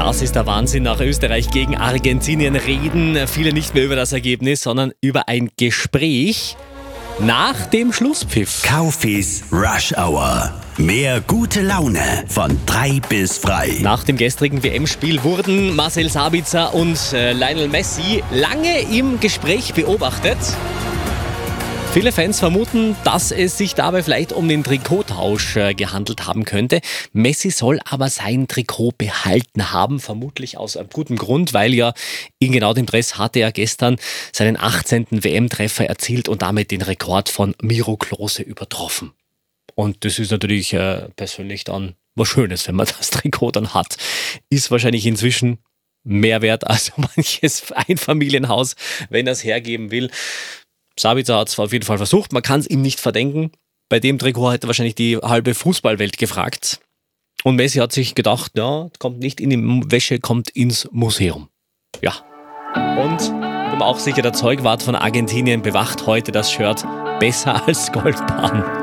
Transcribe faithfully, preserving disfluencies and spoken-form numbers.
Das ist der Wahnsinn. Nach Österreich gegen Argentinien reden viele nicht mehr über das Ergebnis, sondern über ein Gespräch nach dem Schlusspfiff. Kaufis Rush Hour. Mehr gute Laune von drei bis frei. Nach dem gestrigen W M-Spiel wurden Marcel Sabitzer und äh, Lionel Messi lange im Gespräch beobachtet. Viele Fans vermuten, dass es sich dabei vielleicht um den Trikottausch äh, gehandelt haben könnte. Messi soll aber sein Trikot behalten haben, vermutlich aus einem guten Grund, weil ja in genau dem Dress hatte er gestern seinen achtzehnten W M-Treffer erzielt und damit den Rekord von Miro Klose übertroffen. Und das ist natürlich äh, persönlich dann was Schönes, wenn man das Trikot dann hat. Ist wahrscheinlich inzwischen mehr wert als manches Einfamilienhaus, wenn er es hergeben will. Sabitzer hat es auf jeden Fall versucht, man kann es ihm nicht verdenken. Bei dem Trikot hätte wahrscheinlich die halbe Fußballwelt gefragt. Und Messi hat sich gedacht, ja, kommt nicht in die Wäsche, kommt ins Museum. Ja. Und bin mir auch sicher, der Zeugwart von Argentinien bewacht heute das Shirt besser als Goldbahn.